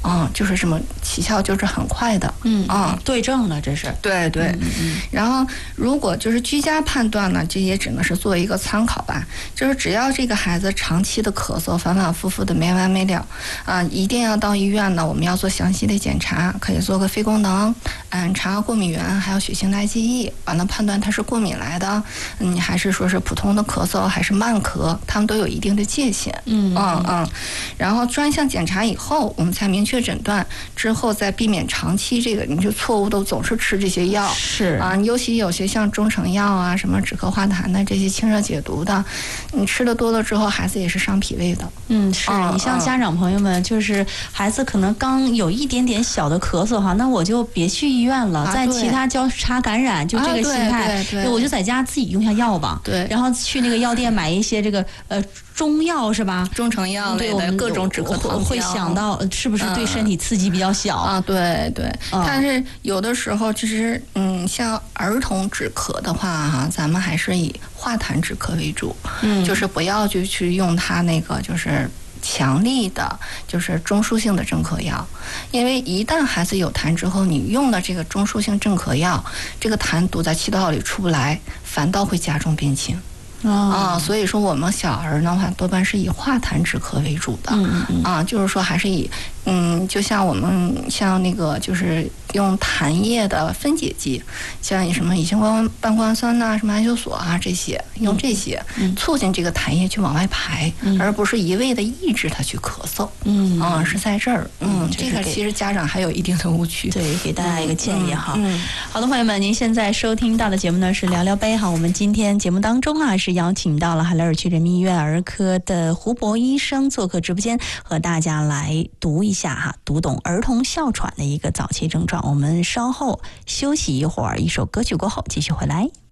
就是什么起效就是很快的， 对症了，这是对。然后如果就是居家判断呢，这也只能是做一个参考吧。就是只要这个孩子长期的咳嗽，反反复复的没完没了，一定要到医院呢，我们要做详细的检查，可以做个肺功能，查过敏源，还有血清的 IgE， 完了判断它是过敏来的，还是说是普通的咳嗽，还是慢咳，它们都有一定的界限。然后专项检查以后，我们才明确诊断，之后再避免长期这个你就错误都总是吃这些药。 是尤其有些像中成药啊，什么止咳化痰的这些清热解毒的，你吃的多了之后，孩子也是伤脾胃的。 是你像家长朋友们，就是孩子可能刚有一点点小的咳嗽哈，那我就别去医院了，在其他交叉感染，就这个心态，我就在家自己用下药吧。 对， 然后去那个药店买一些这个中药是吧？ 中成药类的各种止咳糖会想到是不是对身体刺激比较小对。但是有的时候其实像儿童止咳的话咱们还是以化痰止咳为主，就是不要去用它那个就是强力的就是中枢性的镇咳药，因为一旦孩子有痰之后，你用了这个中枢性镇咳药，这个痰堵在气道里出不来，反倒会加重病情。所以说我们小儿的话多半是以化痰止咳为主的，就是说还是以就像我们像那个就是用痰液的分解剂，像什么乙酰半胱氨酸呐、什么氨溴索啊这些，用这些促进这个痰液去往外排，而不是一味的抑制它去咳嗽。是在这儿。这个其实家长还有一定的误区。 对，给大家一个建议哈。好的，朋友们，您现在收听到的节目呢是聊聊杯哈。我们今天节目当中是邀请到了海勒尔区人民医院儿科的胡博医生做客直播间，和大家来读懂儿童哮喘的一个早期症状。我们稍后休息一会儿，一首歌曲过后继续回来。